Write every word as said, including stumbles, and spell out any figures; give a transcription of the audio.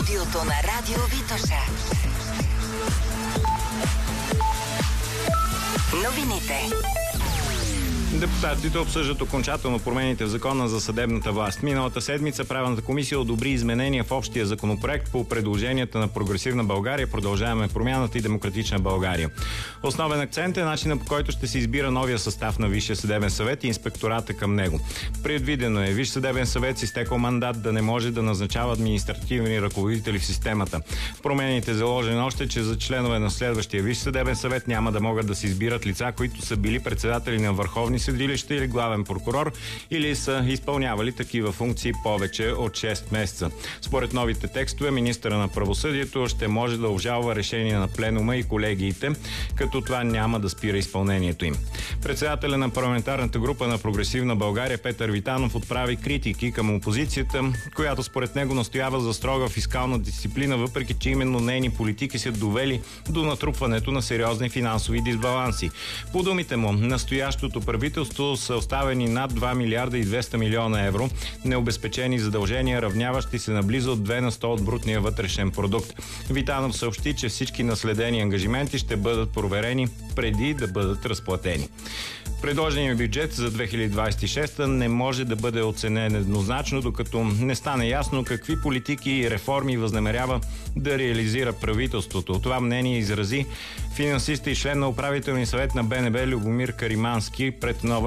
студиото на Радио Витоша. Новините. Депутатите обсъждат окончателно промените в закона за съдебната власт. Миналата седмица Правната комисия одобри изменения в общия законопроект по предложенията на Прогресивна България, Продължаваме промяната и Демократична България. Основен акцент е начинът, по който ще се избира новия състав на Висшия съдебен съвет и инспектората към него. Предвидено е Висш съдебен съвет с изтекъл мандат да не може да назначава административни ръководители в системата. В промените е заложено още, че за членове на следващия Висш съдебен съвет няма да могат да се избират лица, които са били председатели на върховни съдилище или главен прокурор, или са изпълнявали такива функции повече от шест месеца. Според новите текстове, министъра на правосъдието ще може да обжалва решения на пленума и колегиите, като това няма да спира изпълнението им. Председателя на парламентарната група на Прогресивна България Петър Витанов отправи критики към опозицията, която според него настоява за строга фискална дисциплина, въпреки че именно нейни политики се довели до натрупването на сериозни финансови дисбаланси. По думите му, настоящото правителство са оставени над два милиарда и двеста милиона евро необезпечени задължения, равняващи се на близо две на сто от брутния вътрешен продукт. Витанов съобщи, че всички наследени ангажименти ще бъдат проверени преди да бъдат разплатени. Предложеният бюджет за две хиляди двадесет и шеста не може да бъде оценен еднозначно, докато не стане ясно какви политики и реформи възнамерява да реализира правителството. Това мнение изрази финансист и член на управителния съвет на БНБ Любомир Каримански пред Нова